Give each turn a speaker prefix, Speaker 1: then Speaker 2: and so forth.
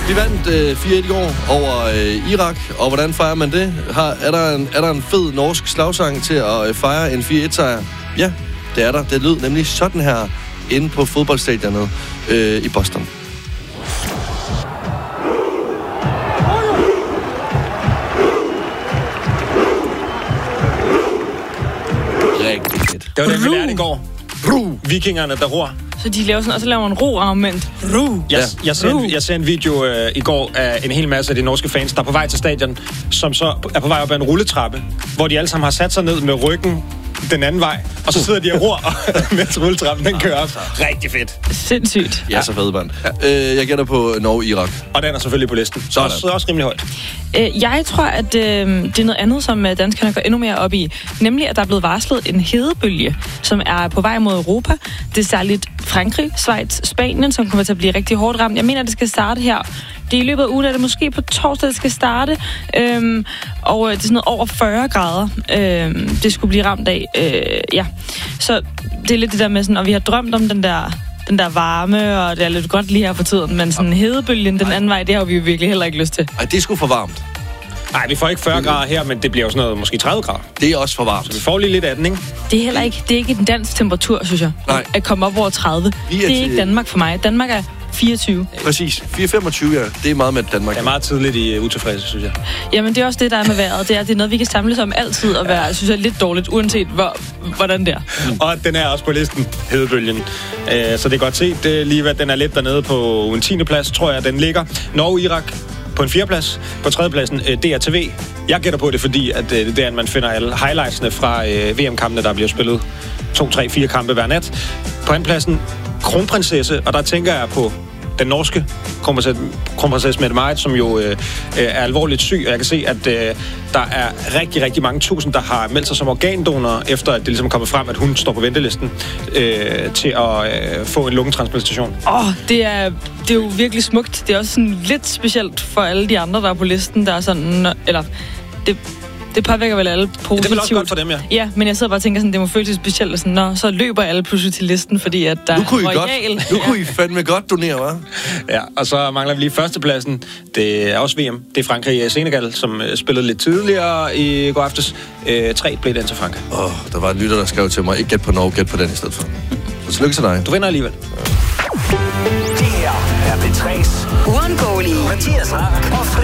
Speaker 1: Vi vandt 4-1 i går over Irak, og hvordan fejrer man det? Er der en fed norsk slagsang til at fejre en 4-1-sejr? Ja, det er der. Det lød nemlig sådan her inde på fodboldstadionet i Boston. Rigtig fedt.
Speaker 2: Det var det, vi lærte i går. Vikingerne, der ror.
Speaker 3: Så de laver sådan, og så laver man ro-argument.
Speaker 2: Jeg ser en video i går af en hel masse af de norske fans, der er på vej til stadion, som så er på vej op ad en rulletrappe, hvor de alle sammen har sat sig ned med ryggen den anden vej, og så sidder de og ror, mens rulletrappen den kører op. Rigtig fedt.
Speaker 3: Sindssygt.
Speaker 1: Ja, så fedt, mand. Jeg gætter på Norge-Irak.
Speaker 2: Og den er selvfølgelig på listen. Så også rimelig højt.
Speaker 3: Jeg tror, at det er noget andet, som danskerne går endnu mere op i. Nemlig, at der er blevet varslet en hedebølge, som er på vej mod Europa. Det er særligt Frankrig, Schweiz, Spanien, som kommer til at blive rigtig hårdt ramt. Jeg mener, at det skal starte her. Det er i løbet af ugen, er det måske på torsdag, det skal starte. Og det er sådan noget over 40 grader, det skulle blive ramt af. Ja. Så det er lidt det der med sådan, og vi har drømt om den der varme, og det er lidt godt lige her for tiden, men sådan hedebølgen den anden vej, det har vi jo virkelig heller ikke lyst til.
Speaker 1: Ej, det er sgu for varmt.
Speaker 2: Nej, vi får ikke 40 grader her, men det bliver jo sådan noget, måske 30 grader.
Speaker 1: Det er også for varmt.
Speaker 2: Så vi får lige lidt af den, ikke?
Speaker 3: Det er heller ikke, det er ikke en dansk temperatur, synes jeg.
Speaker 1: Nej.
Speaker 3: At komme op over 30. Det er ikke Danmark for mig. Danmark er 24.
Speaker 1: Præcis. 4-25, ja. Det er meget med Danmark.
Speaker 2: Det er meget tidligt i utilfredse, synes jeg. Jamen,
Speaker 3: det er også det, der er med vejret. Det er noget, vi kan samles om altid og være, synes jeg, lidt dårligt, uanset hvordan det er.
Speaker 2: Og den er også på listen, hedebølgen. Så det er godt set. Lige hvad den er lidt dernede på en 10. plads, tror jeg, den ligger. Norge-Irak på en 4. plads. På 3. pladsen DRTV. Jeg gætter på det, fordi at det er der, man finder alle highlightsene fra VM-kampene, der bliver spillet 2, 3, 4 kampe hver nat. På 2. pladsen Kronprinsesse, og der tænker jeg på den norske kronprinsesse Mette Marit, som jo er alvorligt syg, og jeg kan se, at der er rigtig, rigtig mange tusind, der har meldt sig som organdonor, efter at det ligesom er kommet frem, at hun står på ventelisten til at få en lungetransplantation.
Speaker 3: Det er jo virkelig smukt. Det er også sådan lidt specielt for alle de andre, der er på listen, der er sådan, eller det påvirker vel alle positivt.
Speaker 2: Det er vel også godt for dem, ja.
Speaker 3: Ja, men jeg sidder bare og tænker sådan, det må føles specielt, og sådan, så løber alle pludselig til listen, fordi at der
Speaker 1: nu kunne I fandme godt donere, hva'?
Speaker 2: Ja, og så mangler vi lige 1. pladsen. Det er også VM. Det er Frankrig og Senegal, som spillede lidt tidligere i går aftes. 3 blev den til Frankrig.
Speaker 1: Der var en lytter, der skrev til mig, ikke gæt på Norge, gæt på den i stedet for. Så tillykke til dig.
Speaker 2: Du vinder alligevel.
Speaker 4: Det her er P3's uundgåelige Mathias Rack og